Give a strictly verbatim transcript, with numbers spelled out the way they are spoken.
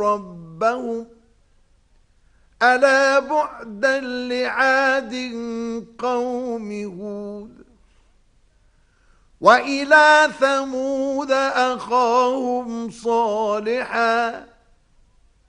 ربهم ألا بعدا لعاد قوم هود وإلى ثمود أخاهم صالحا